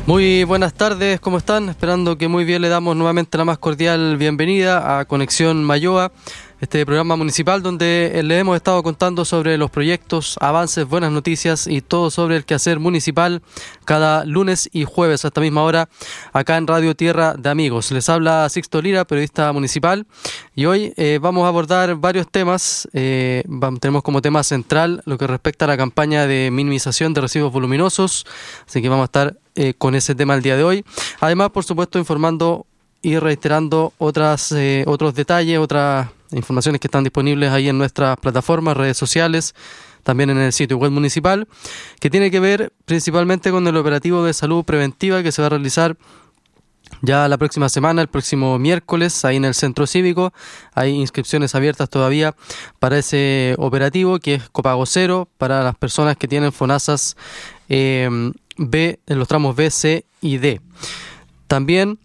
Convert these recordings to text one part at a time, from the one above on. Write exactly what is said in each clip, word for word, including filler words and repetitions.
Muy buenas tardes, ¿cómo están? Esperando que muy bien, le damos nuevamente la más cordial bienvenida a Conexión Mayoa, este programa municipal donde le hemos estado contando sobre los proyectos, avances, buenas noticias y todo sobre el quehacer municipal cada lunes y jueves a esta misma hora acá en Radio Tierra de Amigos. Les habla Sixto Lira, periodista municipal, y hoy eh, vamos a abordar varios temas. Eh, vamos, tenemos como tema central lo que respecta a la campaña de minimización de residuos voluminosos, así que vamos a estar eh, con ese tema el día de hoy. Además, por supuesto, informando y reiterando otras eh, otros detalles, otras informaciones que están disponibles ahí en nuestras plataformas, redes sociales, también en el sitio web municipal, que tiene que ver principalmente con el operativo de salud preventiva que se va a realizar ya la próxima semana, el próximo miércoles, ahí en el centro cívico. Hay inscripciones abiertas todavía para ese operativo, que es copago cero para las personas que tienen FONASAs eh, B, en los tramos B, C y D. También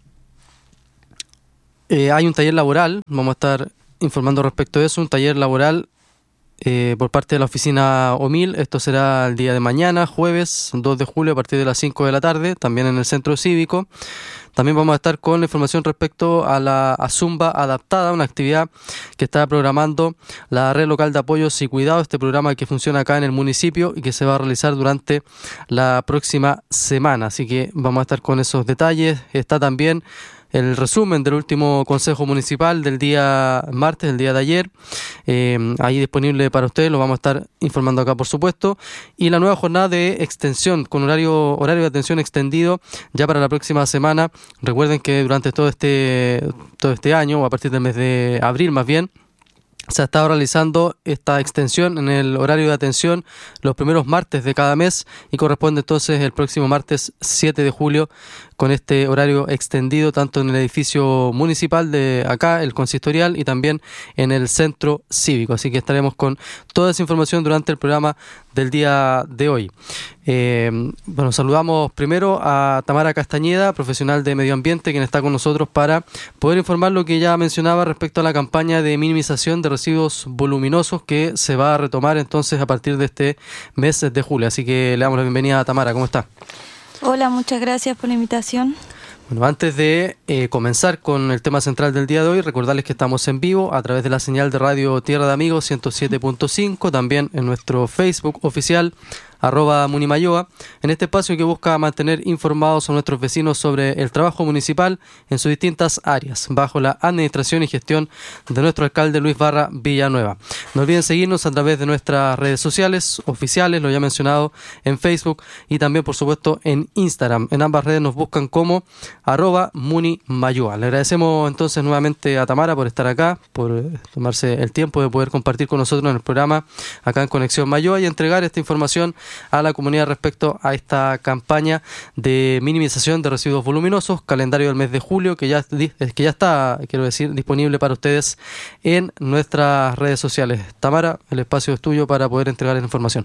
eh, hay un taller laboral, vamos a estar informando respecto de eso, un taller laboral eh, por parte de la oficina O M I L. Esto será el día de mañana, jueves dos de julio, a partir de las cinco de la tarde, también en el centro cívico. También vamos a estar con la información respecto a la a Zumba Adaptada, una actividad que está programando la Red Local de Apoyos y Cuidados, este programa que funciona acá en el municipio y que se va a realizar durante la próxima semana. Así que vamos a estar con esos detalles. Está también el resumen del último Consejo Municipal del día martes, el día de ayer, eh, ahí disponible para ustedes, lo vamos a estar informando acá, por supuesto. Y la nueva jornada de extensión, con horario horario de atención extendido ya para la próxima semana. Recuerden que durante todo este, todo este año, o a partir del mes de abril más bien, se ha estado realizando esta extensión en el horario de atención los primeros martes de cada mes, y corresponde entonces el próximo martes siete de julio con este horario extendido tanto en el edificio municipal de acá, el consistorial, y también en el centro cívico. Así que estaremos con toda esa información durante el programa del día de hoy. Eh, bueno, saludamos primero a Tamara Castañeda, profesional de medio ambiente, quien está con nosotros para poder informar lo que ya mencionaba respecto a la campaña de minimización de residuos voluminosos que se va a retomar entonces a partir de este mes de julio. Así que le damos la bienvenida a Tamara. ¿Cómo está? Hola, muchas gracias por la invitación. Bueno, antes de eh, comenzar con el tema central del día de hoy, recordarles que estamos en vivo a través de la señal de Radio Tierra de Amigos ciento siete punto cinco, también en nuestro Facebook oficial, arroba Munimayoa, en este espacio que busca mantener informados a nuestros vecinos sobre el trabajo municipal en sus distintas áreas, bajo la administración y gestión de nuestro alcalde Luis Barra Villanueva. No olviden seguirnos a través de nuestras redes sociales oficiales, lo ya mencionado, en Facebook y también, por supuesto, en Instagram. En ambas redes nos buscan como arroba Munimayoa. Le agradecemos entonces nuevamente a Tamara por estar acá, por tomarse el tiempo de poder compartir con nosotros en el programa acá en Conexión Mayoa y entregar esta información a la comunidad respecto a esta campaña de minimización de residuos voluminosos, calendario del mes de julio, que ya, que ya está, quiero decir, disponible para ustedes en nuestras redes sociales. Tamara, el espacio es tuyo para poder entregar la información.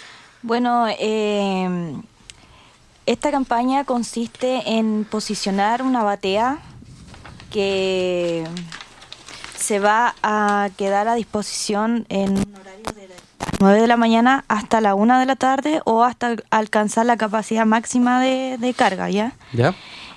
Bueno, eh, esta campaña consiste en posicionar una batea que se va a quedar a disposición en un horario de nueve de la mañana hasta la una de la tarde, o hasta alcanzar la capacidad máxima de, de carga, ¿ya? ¿Ya?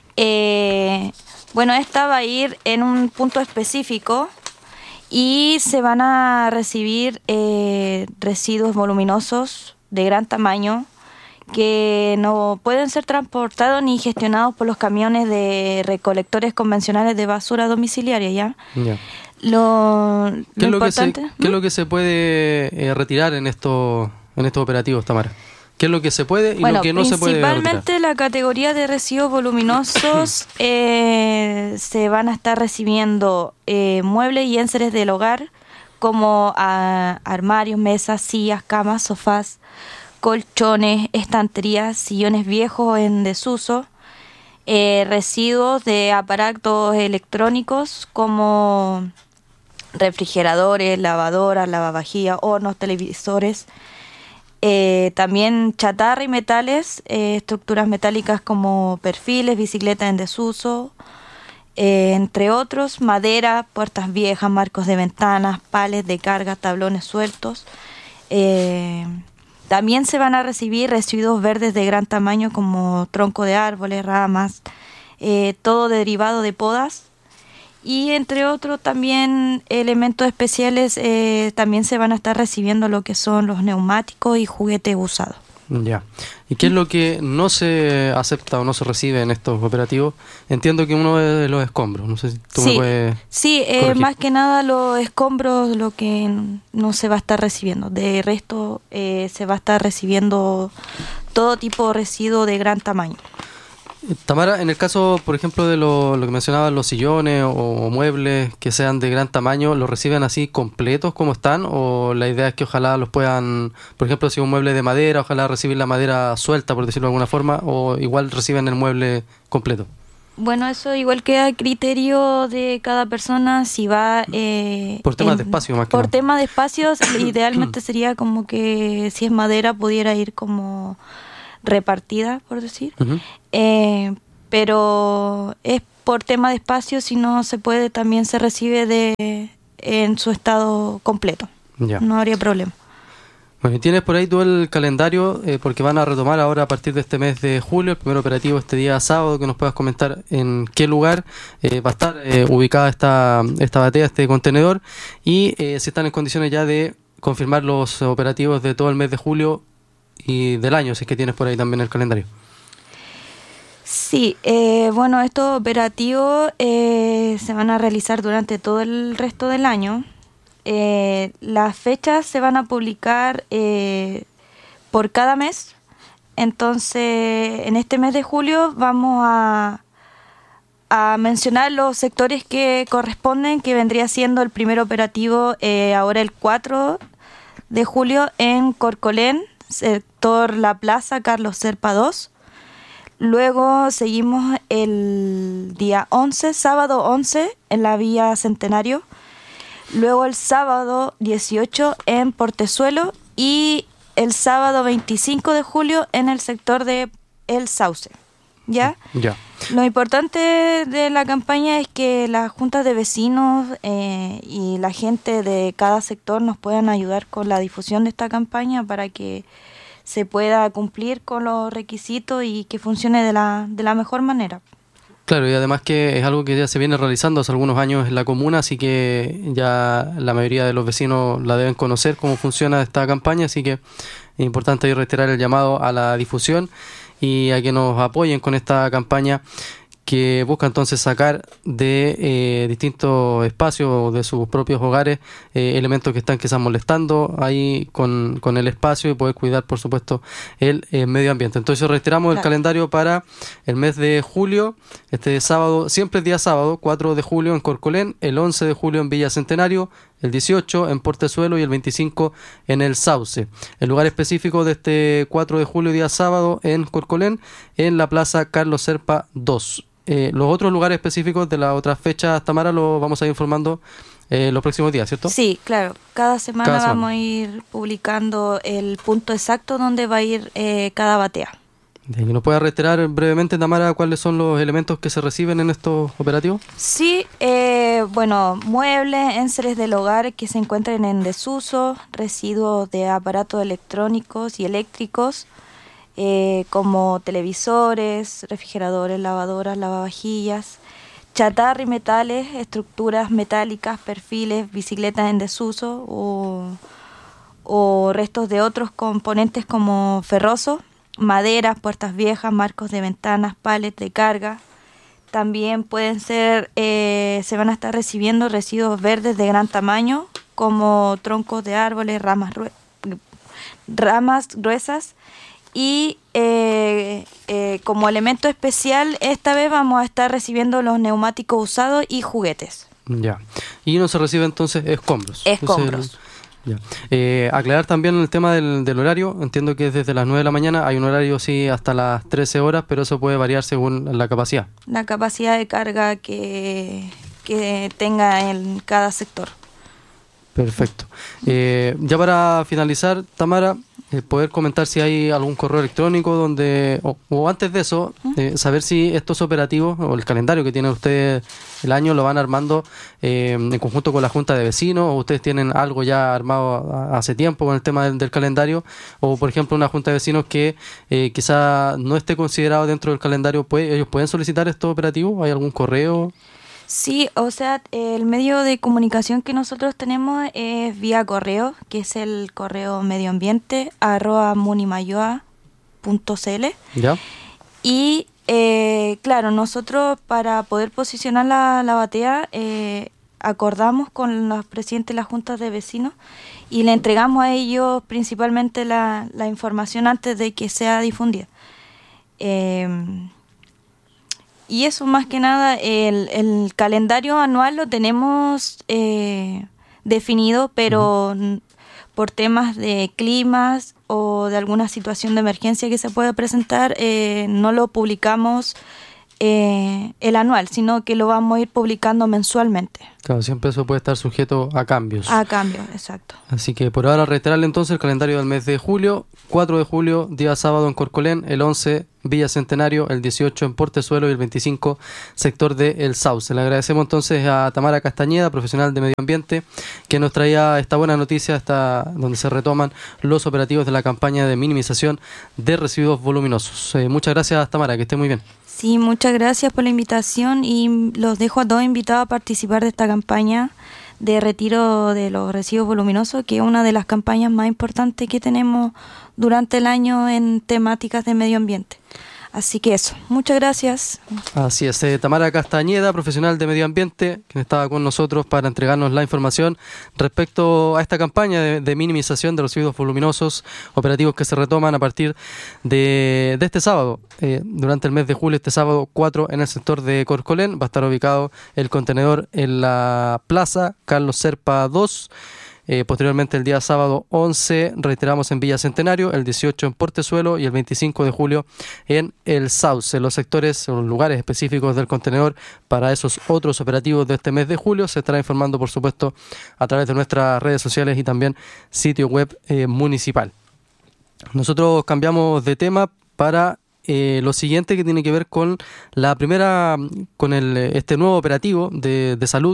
Eh, bueno, esta va a ir en un punto específico y se van a recibir eh, residuos voluminosos de gran tamaño que no pueden ser transportados ni gestionados por los camiones de recolectores convencionales de basura domiciliaria, ¿ya? Ya. Lo, ¿Qué, lo es lo, que se, importante, ¿qué es lo que se puede eh, retirar en estos en estos operativos, Tamara? ¿Qué es lo que se puede y bueno, lo que no se puede retirar? Principalmente la categoría de residuos voluminosos eh, se van a estar recibiendo eh, muebles y enseres del hogar, como a, armarios, mesas, sillas, camas, sofás, colchones, estanterías, sillones viejos en desuso, eh, residuos de aparatos electrónicos como refrigeradores, lavadoras, lavavajillas, hornos, televisores, eh, también chatarra y metales, eh, estructuras metálicas como perfiles, bicicletas en desuso, eh, entre otros, madera, puertas viejas, marcos de ventanas, pales de carga, tablones sueltos, eh, También se van a recibir residuos verdes de gran tamaño como tronco de árboles, ramas, eh, todo derivado de podas. Y entre otros también elementos especiales, eh, también se van a estar recibiendo lo que son los neumáticos y juguetes usados. Ya. ¿Y qué es lo que no se acepta o no se recibe en estos operativos? Entiendo que uno es los escombros. No sé si tú sí, me puedes Sí, eh, más que nada los escombros, lo que no se va a estar recibiendo. De resto, eh, se va a estar recibiendo todo tipo de residuo de gran tamaño. Tamara, en el caso, por ejemplo, de lo, lo que mencionabas, los sillones o, o muebles que sean de gran tamaño, ¿los reciben así completos como están? ¿O la idea es que ojalá los puedan, por ejemplo, si un mueble de madera, ojalá recibir la madera suelta, por decirlo de alguna forma, o igual reciben el mueble completo? Bueno, eso igual queda a criterio de cada persona si va... Eh, por temas en, de espacio más que Por nada. temas de espacios, idealmente sería como que si es madera pudiera ir como repartida, por decir. Uh-huh. Eh, pero es por tema de espacio, si no se puede, también se recibe de en su estado completo. Ya. No habría problema. Bueno, y tienes por ahí todo el calendario, eh, porque van a retomar ahora a partir de este mes de julio, el primer operativo este día sábado, que nos puedas comentar en qué lugar eh, va a estar eh, ubicada esta, esta batea, este contenedor, y eh, si están en condiciones ya de confirmar los operativos de todo el mes de julio y del año, si es que tienes por ahí también el calendario. Sí, eh, bueno, estos operativos eh, se van a realizar durante todo el resto del año. Eh, las fechas se van a publicar eh, por cada mes. Entonces, en este mes de julio vamos a, a mencionar los sectores que corresponden, que vendría siendo el primer operativo eh, ahora el cuatro de julio en Corcolén, sector La Plaza, Carlos Serpa dos. Luego seguimos el día once, sábado once, en la Vía Centenario. Luego el sábado dieciocho en Portezuelo y el sábado veinticinco de julio en el sector de El Sauce. ¿Ya? Ya. Lo importante de la campaña es que las juntas de vecinos eh, y la gente de cada sector nos puedan ayudar con la difusión de esta campaña para que se pueda cumplir con los requisitos y que funcione de la, de la mejor manera. Claro, y además que es algo que ya se viene realizando hace algunos años en la comuna, así que ya la mayoría de los vecinos la deben conocer cómo funciona esta campaña, así que es importante reiterar el llamado a la difusión y a que nos apoyen con esta campaña que busca entonces sacar de eh, distintos espacios de sus propios hogares eh, elementos que están quizás molestando ahí con, con el espacio y poder cuidar, por supuesto, el eh, medio ambiente. Entonces reiteramos claro. el calendario para el mes de julio, este sábado, siempre es día sábado, cuatro de julio en Corcolén, el once de julio en Villa Centenario, el dieciocho en Portezuelo y el veinticinco en El Sauce. El lugar específico de este cuatro de julio, día sábado, en Corcolén, en la Plaza Carlos Serpa dos. Eh, los otros lugares específicos de las otras fechas, Tamara, los vamos a ir informando eh, los próximos días, ¿cierto? Sí, claro. Cada semana, cada semana vamos a ir publicando el punto exacto donde va a ir eh, cada batea. ¿Y nos puede reiterar brevemente, Tamara, cuáles son los elementos que se reciben en estos operativos? Sí, eh, bueno, muebles, enseres del hogar que se encuentren en desuso, residuos de aparatos electrónicos y eléctricos, Eh, como televisores, refrigeradores, lavadoras, lavavajillas, chatarra y metales, estructuras metálicas, perfiles, bicicletas en desuso o, o restos de otros componentes como ferroso, maderas, puertas viejas, marcos de ventanas, palets de carga. También pueden ser, eh, se van a estar recibiendo residuos verdes de gran tamaño como troncos de árboles, ramas, ramas gruesas. Y eh, eh, como elemento especial, esta vez vamos a estar recibiendo los neumáticos usados y juguetes. Ya. Y no se recibe entonces escombros. Escombros. El, ya. Eh, aclarar también el tema del, del horario. Entiendo que es desde las nueve de la mañana. Hay un horario, sí, hasta las trece horas, pero eso puede variar según la capacidad. La capacidad de carga que, que tenga en cada sector. Perfecto. Eh, ya para finalizar, Tamara, eh, poder comentar si hay algún correo electrónico donde, o, o antes de eso, eh, saber si estos operativos o el calendario que tienen ustedes el año lo van armando eh, en conjunto con la Junta de Vecinos, o ustedes tienen algo ya armado a, hace tiempo con el tema del, del calendario, o por ejemplo una Junta de Vecinos que eh, quizá no esté considerado dentro del calendario, ¿puede, ellos pueden solicitar estos operativos? ¿Hay algún correo? Sí, o sea, el medio de comunicación que nosotros tenemos es vía correo, que es el correo medioambiente arroba munimayoa punto cl. ¿Ya? Y eh, claro, nosotros para poder posicionar la, la batea eh, acordamos con los presidentes de las juntas de vecinos y le entregamos a ellos principalmente la, la información antes de que sea difundida. Eh, Y eso más que nada, el, el calendario anual lo tenemos eh, definido, pero uh-huh. por temas de climas o de alguna situación de emergencia que se pueda presentar, eh, no lo publicamos eh, el anual, sino que lo vamos a ir publicando mensualmente. Claro, siempre eso puede estar sujeto a cambios. A cambios, exacto. Así que por ahora reiterarle entonces el calendario del mes de julio: cuatro de julio, día sábado en Corcolén, el once Villa Centenario, el dieciocho en Portezuelo y el veinticinco sector de El Sauce. Le agradecemos entonces a Tamara Castañeda, profesional de medio ambiente, que nos traía esta buena noticia hasta donde se retoman los operativos de la campaña de minimización de residuos voluminosos. Eh, muchas gracias, Tamara, que esté muy bien. Sí, muchas gracias por la invitación y los dejo a todos invitados a participar de esta campaña de retiro de los residuos voluminosos, que es una de las campañas más importantes que tenemos durante el año en temáticas de medio ambiente. Así que eso, muchas gracias. Así es, eh, Tamara Castañeda, profesional de medio ambiente, quien estaba con nosotros para entregarnos la información respecto a esta campaña de, de minimización de residuos voluminosos, operativos que se retoman a partir de, de este sábado, eh, durante el mes de julio, este sábado cuatro en el sector de Corcolén. Va a estar ubicado el contenedor en la plaza Carlos Serpa dos. Eh, posteriormente el día sábado once reiteramos en Villa Centenario, el dieciocho en Portezuelo y el veinticinco de julio en El Sauce. Los sectores o los lugares específicos del contenedor para esos otros operativos de este mes de julio se estará informando, por supuesto, a través de nuestras redes sociales y también sitio web eh, municipal. Nosotros cambiamos de tema para eh, lo siguiente, que tiene que ver con la primera, con el este nuevo operativo de, de salud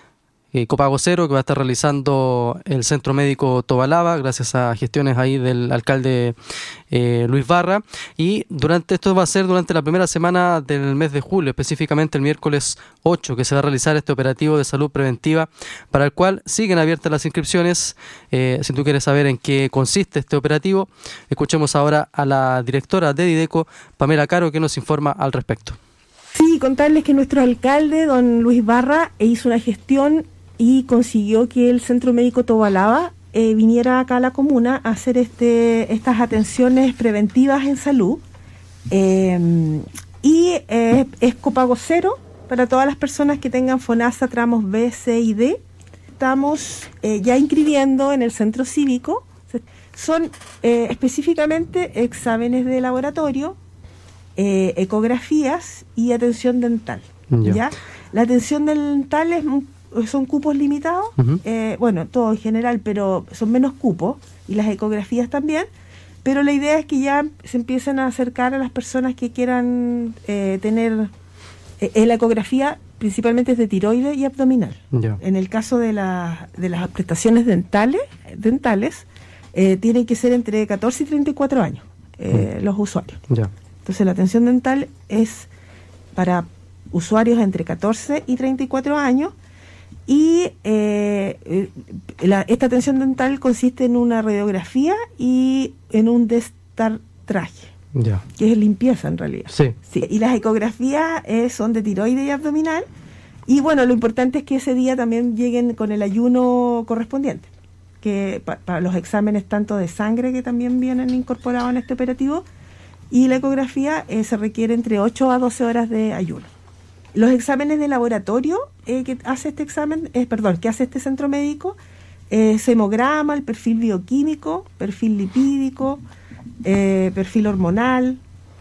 Eh, Copago Cero, que va a estar realizando el Centro Médico Tobalaba, gracias a gestiones ahí del alcalde eh, Luis Barra. Y durante esto va a ser durante la primera semana del mes de julio, específicamente el miércoles ocho, que se va a realizar este operativo de salud preventiva, para el cual siguen abiertas las inscripciones. Eh, si tú quieres saber en qué consiste este operativo, escuchemos ahora a la directora de Dideco, Pamela Caro, que nos informa al respecto. Sí, contarles que nuestro alcalde, don Luis Barra, hizo una gestión y consiguió que el Centro Médico Tobalaba eh, viniera acá a la comuna a hacer este, estas atenciones preventivas en salud. Eh, y eh, es copago cero para todas las personas que tengan FONASA tramos B, C y D. Estamos eh, ya inscribiendo en el centro cívico. Son eh, específicamente exámenes de laboratorio, eh, ecografías y atención dental. Yeah. ¿Ya? La atención dental es un son cupos limitados, uh-huh. eh, bueno, todo en general, pero son menos cupos, y las ecografías también, pero la idea es que ya se empiecen a acercar a las personas que quieran eh, tener eh, la ecografía, principalmente es de tiroides y abdominal. Yeah. En el caso de, la, de las prestaciones dentales, dentales eh, tienen que ser entre catorce y treinta y cuatro años eh, uh-huh. los usuarios. Yeah. Entonces la atención dental es para usuarios entre catorce y treinta y cuatro años. Y eh, la, esta atención dental consiste en una radiografía y en un destartraje, yeah. que es limpieza en realidad. Sí. Sí. Y las ecografías eh, son de tiroides y abdominal. Y bueno, lo importante es que ese día también lleguen con el ayuno correspondiente, que pa, para los exámenes tanto de sangre, que también vienen incorporados en este operativo, y la ecografía eh, se requiere entre ocho a doce horas de ayuno. Los exámenes de laboratorio eh, que hace este examen, eh, perdón, que hace este centro médico, eh, hemograma, el perfil bioquímico, perfil lipídico, eh, perfil hormonal,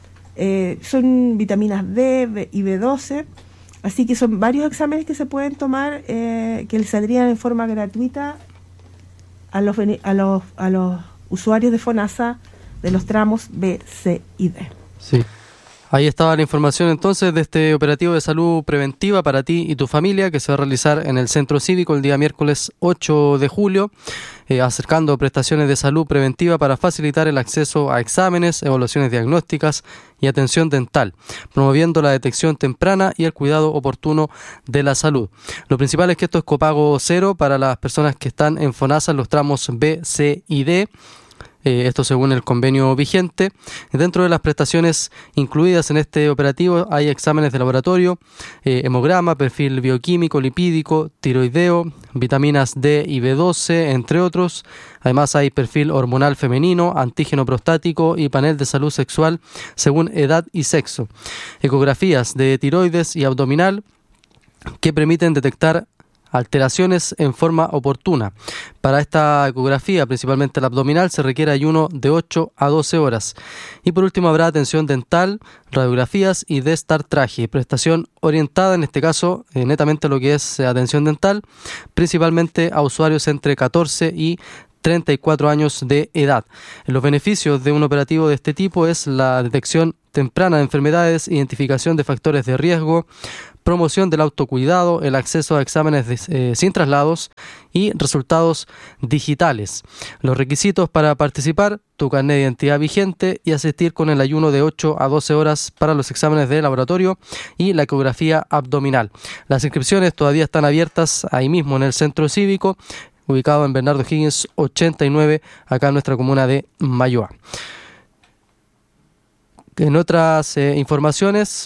eh, son vitaminas D B y B doce, así que son varios exámenes que se pueden tomar, eh, que les saldrían en forma gratuita a los a los a los usuarios de FONASA de los tramos B, C y D. Sí. Ahí estaba la información entonces de este operativo de salud preventiva para ti y tu familia que se va a realizar en el Centro Cívico el día miércoles ocho de julio, eh, acercando prestaciones de salud preventiva para facilitar el acceso a exámenes, evaluaciones diagnósticas y atención dental, promoviendo la detección temprana y el cuidado oportuno de la salud. Lo principal es que esto es copago cero para las personas que están en FONASA en los tramos B, C y D. Eh, esto según el convenio vigente. Dentro de las prestaciones incluidas en este operativo hay exámenes de laboratorio, eh, hemograma, perfil bioquímico, lipídico, tiroideo, vitaminas D y B doce, entre otros. Además hay perfil hormonal femenino, antígeno prostático y panel de salud sexual según edad y sexo. Ecografías de tiroides y abdominal que permiten detectar alteraciones en forma oportuna. Para esta ecografía, principalmente la abdominal, se requiere ayuno de ocho a doce horas. Y por último habrá atención dental, radiografías y destartraje, prestación orientada en este caso eh, netamente a lo que es eh, atención dental, principalmente a usuarios entre catorce y treinta y cuatro años de edad. Los beneficios de un operativo de este tipo es la detección temprana de enfermedades, identificación de factores de riesgo, promoción del autocuidado, el acceso a exámenes de, eh, sin traslados y resultados digitales. Los requisitos para participar: tu carnet de identidad vigente y asistir con el ayuno de ocho a doce horas para los exámenes de laboratorio y la ecografía abdominal. Las inscripciones todavía están abiertas ahí mismo en el Centro Cívico, ubicado en Bernardo Higgins ochenta y nueve, acá en nuestra comuna de Mayoa. En otras eh, informaciones,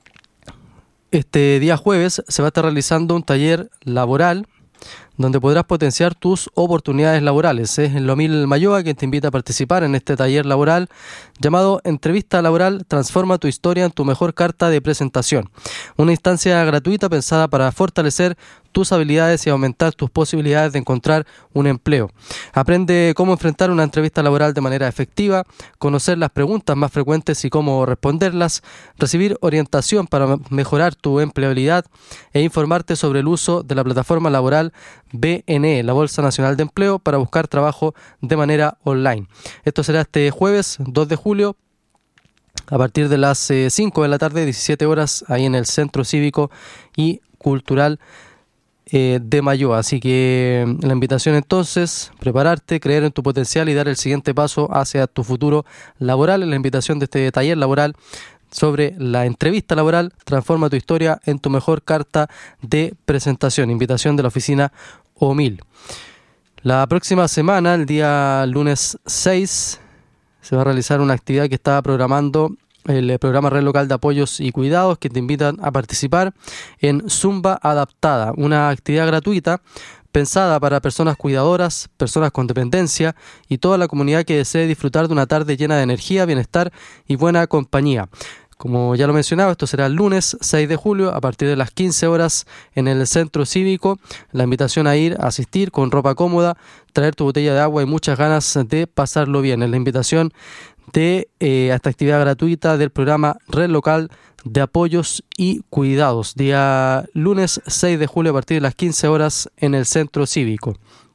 este día jueves se va a estar realizando un taller laboral donde podrás potenciar tus oportunidades laborales. Es el OMIL Mayoa quien te invita a participar en este taller laboral llamado Entrevista Laboral, transforma tu historia en tu mejor carta de presentación. Una instancia gratuita pensada para fortalecer tus habilidades y aumentar tus posibilidades de encontrar un empleo. Aprende cómo enfrentar una entrevista laboral de manera efectiva, conocer las preguntas más frecuentes y cómo responderlas, recibir orientación para mejorar tu empleabilidad e informarte sobre el uso de la plataforma laboral B N E, la Bolsa Nacional de Empleo, para buscar trabajo de manera online. Esto será este jueves dos de julio a partir de las eh, cinco de la tarde, diecisiete horas, ahí en el Centro Cívico y Cultural eh, de Mayoa. Así que la invitación entonces, prepararte, creer en tu potencial y dar el siguiente paso hacia tu futuro laboral. La invitación de este taller laboral sobre la entrevista laboral, transforma tu historia en tu mejor carta de presentación. Invitación de la oficina OMIL. La próxima semana, el día lunes seis, se va a realizar una actividad que está programando el programa Red Local de Apoyos y Cuidados, que te invitan a participar en Zumba Adaptada, una actividad gratuita pensada para personas cuidadoras, personas con dependencia y toda la comunidad que desee disfrutar de una tarde llena de energía, bienestar y buena compañía. Como ya lo mencionaba, esto será el lunes seis de julio a partir de las quince horas en el Centro Cívico. La invitación a ir, a asistir con ropa cómoda, traer tu botella de agua y muchas ganas de pasarlo bien. Es la invitación de eh, esta actividad gratuita del programa Red Local de Apoyos y Cuidados, día lunes seis de julio a partir de las quince horas en el Centro Cívico.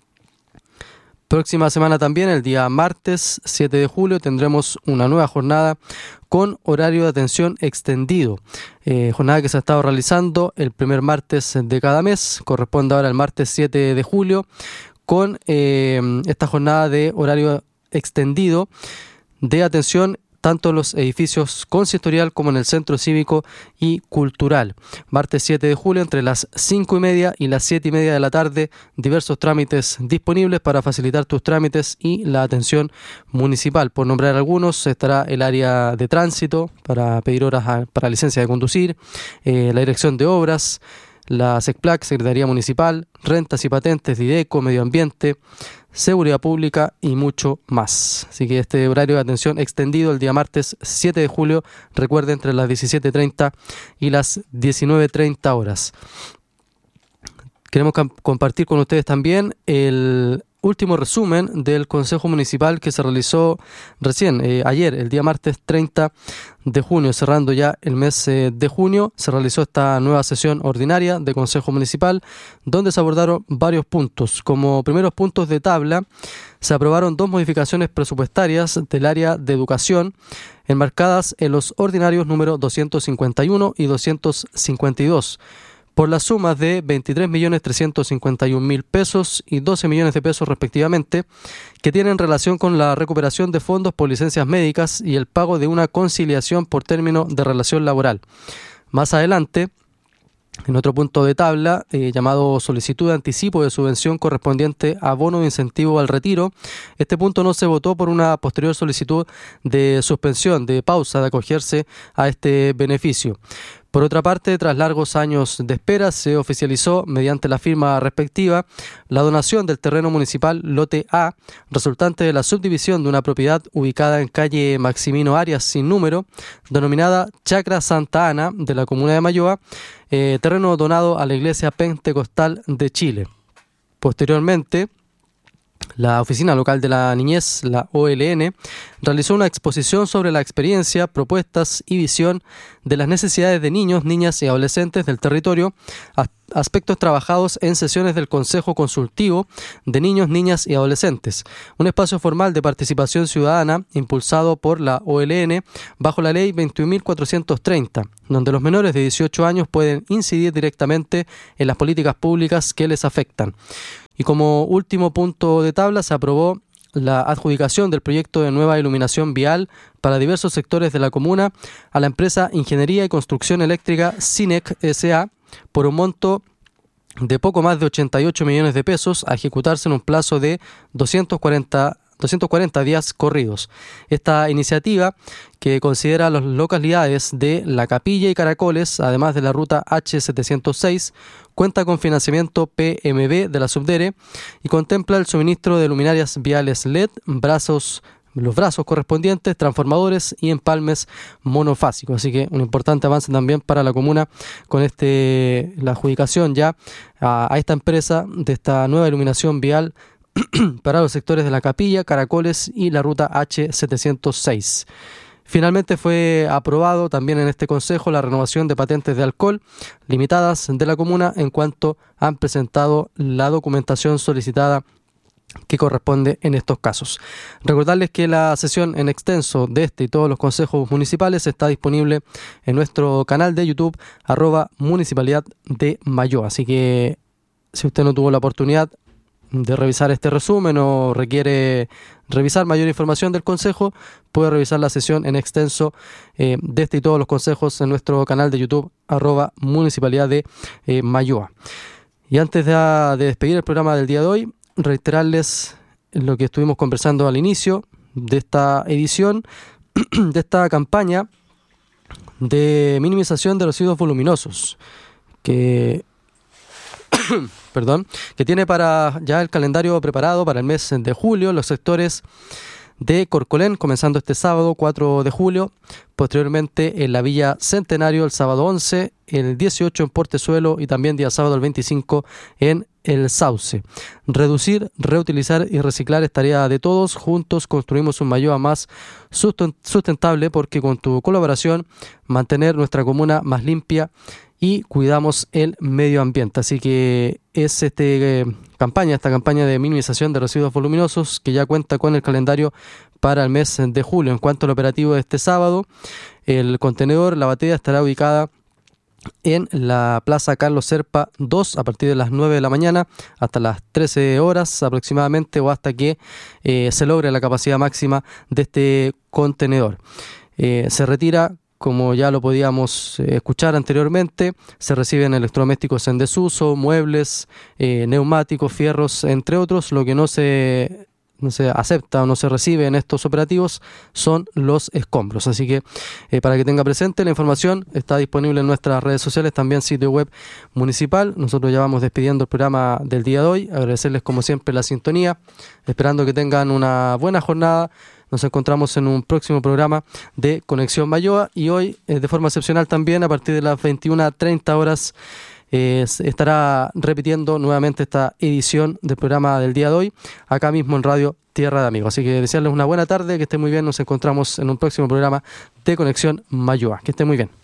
Próxima semana también, el día martes siete de julio, tendremos una nueva jornada con horario de atención extendido. Eh, jornada que se ha estado realizando el primer martes de cada mes, corresponde ahora al martes siete de julio, con eh, esta jornada de horario extendido de atención tanto en los edificios consistorial como en el Centro Cívico y Cultural. Martes siete de julio, entre las cinco y media y las siete y media de la tarde, diversos trámites disponibles para facilitar tus trámites y la atención municipal. Por nombrar algunos, estará el área de tránsito para pedir horas a, para licencia de conducir, eh, la dirección de obras, la SECPLAC, Secretaría Municipal, rentas y patentes de IDECO, medio ambiente, seguridad pública y mucho más. Así que este horario de atención extendido el día martes siete de julio, recuerde, entre las diecisiete treinta y las diecinueve treinta horas. Queremos compartir con ustedes también el último resumen del Consejo Municipal que se realizó recién, eh, ayer, el día martes treinta de junio, cerrando ya el mes eh, de junio, se realizó esta nueva sesión ordinaria de Consejo Municipal, donde se abordaron varios puntos. Como primeros puntos de tabla, se aprobaron dos modificaciones presupuestarias del área de educación, enmarcadas en los ordinarios número doscientos cincuenta y uno y doscientos cincuenta y dos, por las sumas de veintitrés millones trescientos cincuenta y un mil pesos y doce millones de pesos respectivamente, que tienen relación con la recuperación de fondos por licencias médicas y el pago de una conciliación por término de relación laboral. Más adelante, en otro punto de tabla, eh, llamado solicitud de anticipo de subvención correspondiente a bono de incentivo al retiro, este punto no se votó por una posterior solicitud de suspensión, de pausa, de acogerse a este beneficio. Por otra parte, tras largos años de espera, se oficializó, mediante la firma respectiva, la donación del terreno municipal Lote A, resultante de la subdivisión de una propiedad ubicada en calle Maximino Arias sin número, denominada Chacra Santa Ana, de la comuna de Malloa, eh, terreno donado a la Iglesia Pentecostal de Chile. Posteriormente, la Oficina Local de la Niñez, la O L N, realizó una exposición sobre la experiencia, propuestas y visión de las necesidades de niños, niñas y adolescentes del territorio, aspectos trabajados en sesiones del Consejo Consultivo de Niños, Niñas y Adolescentes, un espacio formal de participación ciudadana impulsado por la O L N bajo la Ley veintiún mil cuatrocientos treinta, donde los menores de dieciocho años pueden incidir directamente en las políticas públicas que les afectan. Y como último punto de tabla, se aprobó la adjudicación del proyecto de nueva iluminación vial para diversos sectores de la comuna a la empresa Ingeniería y Construcción Eléctrica Cinec S A por un monto de poco más de ochenta y ocho millones de pesos, a ejecutarse en un plazo de doscientos cuarenta días corridos. Esta iniciativa, que considera las localidades de La Capilla y Caracoles, además de la ruta H setecientos seis, cuenta con financiamiento P M B de la Subdere y contempla el suministro de luminarias viales L E D, brazos los brazos correspondientes, transformadores y empalmes monofásicos. Así que un importante avance también para la comuna con este la adjudicación ya a, a esta empresa de esta nueva iluminación vial para los sectores de La Capilla, Caracoles y la ruta H setecientos seis. Finalmente fue aprobado también en este consejo la renovación de patentes de alcohol limitadas de la comuna en cuanto han presentado la documentación solicitada que corresponde en estos casos. Recordarles que la sesión en extenso de este y todos los consejos municipales está disponible en nuestro canal de YouTube, arroba Municipalidad de Malloa. Así que si usted no tuvo la oportunidad de revisar este resumen o requiere revisar mayor información del consejo, puede revisar la sesión en extenso eh, de este y todos los consejos en nuestro canal de YouTube, arroba Municipalidad de eh, Malloa. Y antes de, de despedir el programa del día de hoy, reiterarles lo que estuvimos conversando al inicio de esta edición, de esta campaña de minimización de residuos voluminosos, que perdón, que tiene para ya el calendario preparado para el mes de julio, los sectores de Corcolén, comenzando este sábado cuatro de julio, posteriormente en la Villa Centenario el sábado once, el dieciocho en Portezuelo y también día sábado el veinticinco en El Sauce. Reducir, reutilizar y reciclar es tarea de todos. Juntos construimos un Malloa más sustentable, porque con tu colaboración mantener nuestra comuna más limpia y cuidamos el medio ambiente. Así que es este eh, campaña, esta campaña de minimización de residuos voluminosos que ya cuenta con el calendario para el mes de julio. En cuanto al operativo de este sábado, el contenedor, la batea, estará ubicada en la Plaza Carlos Serpa dos a partir de las nueve de la mañana hasta las trece horas aproximadamente, o hasta que eh, se logre la capacidad máxima de este contenedor. Eh, se retira, como ya lo podíamos eh, escuchar anteriormente, se reciben electrodomésticos en desuso, muebles, eh, neumáticos, fierros, entre otros. Lo que no se, no se acepta o no se recibe en estos operativos son los escombros. Así que eh, para que tenga presente, la información está disponible en nuestras redes sociales, también sitio web municipal. Nosotros ya vamos despidiendo el programa del día de hoy. Agradecerles como siempre la sintonía, esperando que tengan una buena jornada. Nos encontramos en un próximo programa de Conexión Mayoa y hoy, eh, de forma excepcional también, a partir de las veintiuna treinta horas, eh, estará repitiendo nuevamente esta edición del programa del día de hoy, acá mismo en Radio Tierra de Amigos. Así que desearles una buena tarde, que estén muy bien. Nos encontramos en un próximo programa de Conexión Mayoa. Que estén muy bien.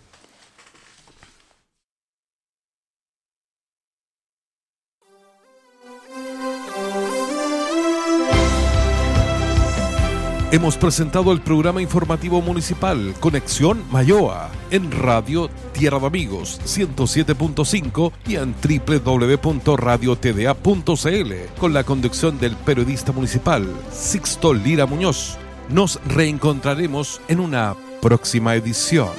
Hemos presentado el programa informativo municipal Conexión Mayoa en Radio Tierra de Amigos ciento siete punto cinco y en doble u doble u doble u punto radio t d a punto c l con la conducción del periodista municipal Sixto Lira Muñoz. Nos reencontraremos en una próxima edición.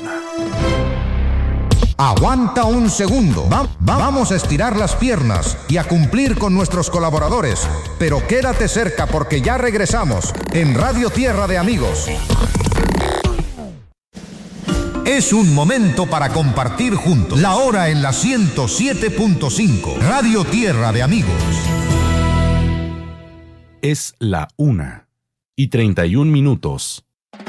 Aguanta un segundo. Va- va- vamos a estirar las piernas y a cumplir con nuestros colaboradores. Pero quédate cerca porque ya regresamos en Radio Tierra de Amigos. Es un momento para compartir juntos. La hora en la ciento siete punto cinco. Radio Tierra de Amigos. Es la una y treinta y un minutos.